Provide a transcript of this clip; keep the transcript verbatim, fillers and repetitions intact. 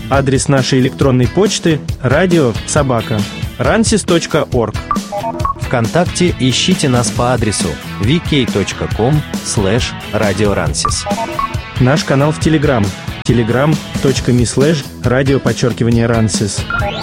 Адрес нашей электронной почты радио собака рансис точка орг. ВКонтакте ищите нас по адресу ви кей точка ком слэш радио рансис. Наш канал в Телеграм telegram точка me слэш радио подчеркивание рансис.